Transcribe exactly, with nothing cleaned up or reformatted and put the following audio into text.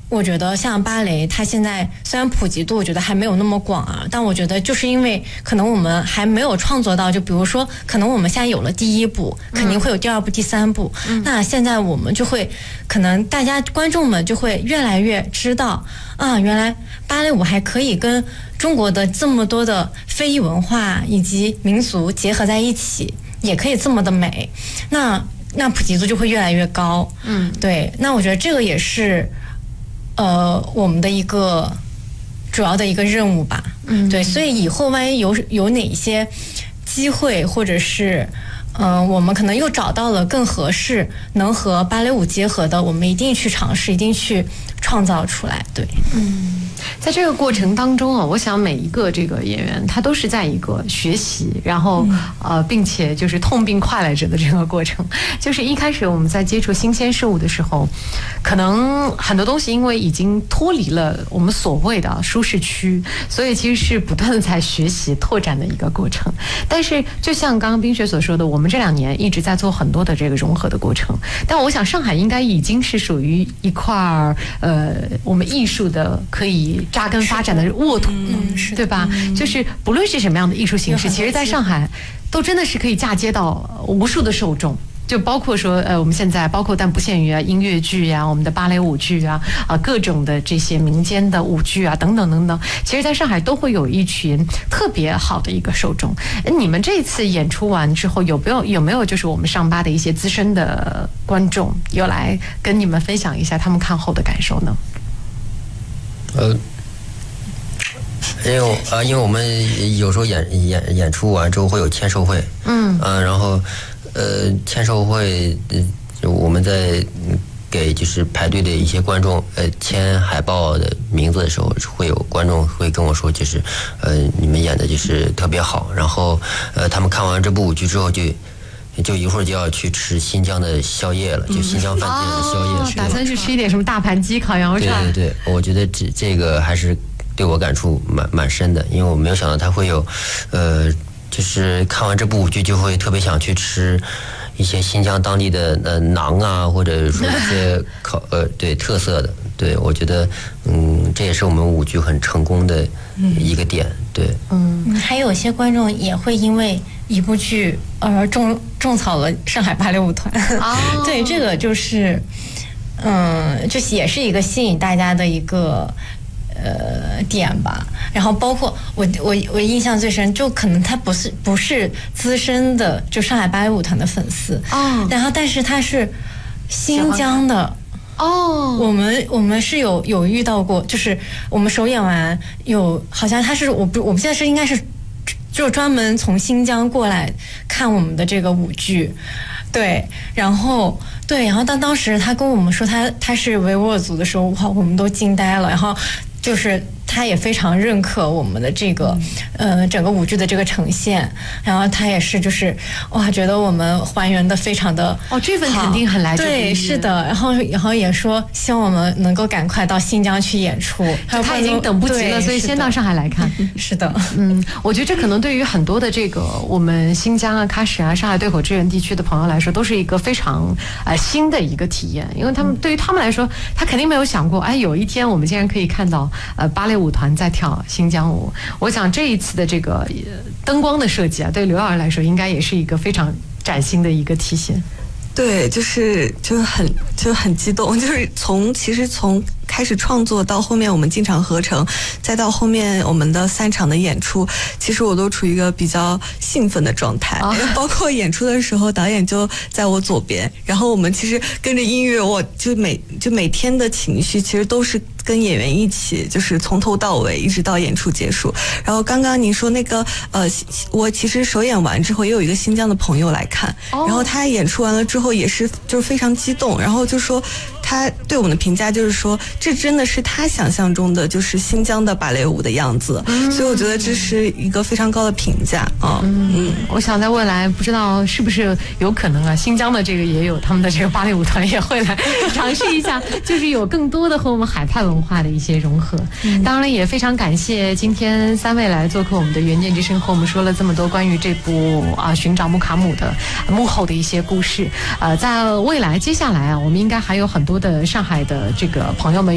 我觉得像芭蕾，它现在虽然普及度我觉得还没有那么广啊，但我觉得就是因为可能我们还没有创作到，就比如说可能我们现在有了第一部，肯定会有第二部、第三部，嗯、那现在我们就会可能大家观众们就会越来越知道啊，原来芭蕾舞还可以跟中国的这么多的非遗文化以及民俗结合在一起，也可以这么的美，那那普及度就会越来越高。嗯，对，那我觉得这个也是。呃，我们的一个主要的一个任务吧，嗯，对，所以以后万一有有哪些机会，或者是，嗯、呃，我们可能又找到了更合适能和芭蕾舞结合的，我们一定去尝试，一定去创造出来，对， 嗯。在这个过程当中啊，我想每一个这个演员他都是在一个学习，然后、嗯、呃，并且就是痛并快乐着的这个过程。就是一开始我们在接触新鲜事物的时候，可能很多东西因为已经脱离了我们所谓的舒适区，所以其实是不断的在学习拓展的一个过程。但是就像刚刚冰雪所说的，我们这两年一直在做很多的这个融合的过程。但我想上海应该已经是属于一块呃我们艺术的可以扎根发展的沃土，嗯，对吧？嗯、就是不论是什么样的艺术形式，其实在上海都真的是可以嫁接到无数的受众。就包括说，呃，我们现在包括但不限于啊，音乐剧呀、啊，我们的芭蕾舞剧啊，啊，各种的这些民间的舞剧啊，等等等等，其实在上海都会有一群特别好的一个受众。你们这次演出完之后，有没有有没有就是我们上芭的一些资深的观众有来跟你们分享一下他们看后的感受呢？ 呃，因为呃，因为我们有时候演演演出完之后会有签售会，嗯，啊，然后呃，签售会，呃，我们在给就是排队的一些观众呃签海报的名字的时候，会有观众会跟我说，就是呃，你们演的就是特别好，然后呃，他们看完这部舞剧之后就。就一会儿就要去吃新疆的宵夜了，就新疆饭店的宵夜、嗯哦， 打算去吃一点什么大盘鸡、烤羊肉串。 对对对，我觉得这这个还是对我感触蛮蛮深的，因为我没有想到他会有，呃，就是看完这部舞剧就会特别想去吃一些新疆当地的呃馕啊，或者说一些烤呃对特色的。对，我觉得嗯，这也是我们舞剧很成功的一个点。对， 嗯，还有些观众也会因为一部剧而种种草了上海芭蕾舞团。哦、对，这个就是，嗯，这也是一个吸引大家的一个呃点吧。然后包括我我我印象最深，就可能他不是不是资深的就上海芭蕾舞团的粉丝，哦，然后但是他是新疆的。哦，我们我们是有有遇到过，就是我们首演完有，好像他是我不我们现在是应该是就专门从新疆过来看我们的这个舞剧，对，然后对，然后当当时他跟我们说他他是维吾尔族的时候，哇，我们都惊呆了，然后就是他也非常认可我们的这个呃整个舞剧的这个呈现，然后他也是就是哇觉得我们还原的非常的哦，这份肯定很来自对，是的，然后然后也说希望我们能够赶快到新疆去演出， 他已经等不及了，所以先到上海来看。 是的， 嗯，我觉得这可能对于很多的这个我们新疆啊、喀什啊、上海对口支援地区的朋友来说，都是一个非常呃新的一个体验，因为他们对于他们来说，他肯定没有想过，哎，有一天我们竟然可以看到呃芭蕾舞团在跳新疆舞。我想这一次的这个灯光的设计啊，对刘老师来说应该也是一个非常崭新的一个体现。 对，就是就很就很激动，就是从其实从开始创作到后面我们进场合成，再到后面我们的三场的演出，其实我都处于一个比较兴奋的状态。哦、包括演出的时候，导演就在我左边，然后我们其实跟着音乐，我就每就每天的情绪其实都是跟演员一起，就是从头到尾一直到演出结束。然后刚刚你说那个呃，我其实首演完之后也有一个新疆的朋友来看，哦、然后他演出完了之后也是就是非常激动，然后就说他对我们的评价就是说，这真的是他想象中的就是新疆的芭蕾舞的样子，嗯、所以我觉得这是一个非常高的评价啊。 嗯，嗯我想在未来不知道是不是有可能啊，新疆的这个也有他们的这个芭蕾舞团也会来尝试一下，就是有更多的和我们海派文化的一些融合。嗯、当然也非常感谢今天三位来做客我们的原见之声，和我们说了这么多关于这部啊寻找穆卡姆的幕后的一些故事。呃，在未来接下来啊，我们应该还有很多的上海的这个朋友们。